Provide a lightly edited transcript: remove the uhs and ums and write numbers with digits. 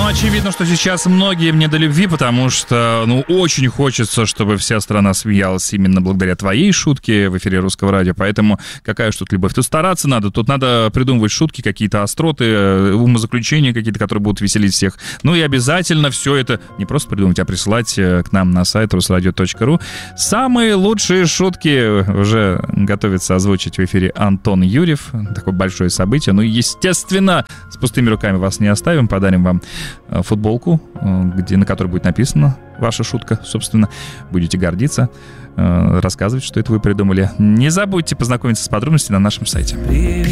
очевидно, что сейчас многие мне до любви, потому что, очень хочется, чтобы вся страна смеялась именно благодаря твоей шутке в эфире Русского радио, поэтому какая ж тут любовь? Тут стараться надо, тут надо придумывать шутки, какие-то остроты, умозаключения какие-то, которые будут веселить всех. И обязательно все это не просто придумать, а присылать к нам на сайт rusradio.ru. Самые лучшие шутки уже готовится озвучить в эфире Антон Юрьев. Такое большое событие. Естественно, с пустыми руками вас не оставим, подарим вам футболку, на которой будет написана ваша шутка, собственно. Будете гордиться, рассказывать, что это вы придумали. Не забудьте познакомиться с подробностями на нашем сайте.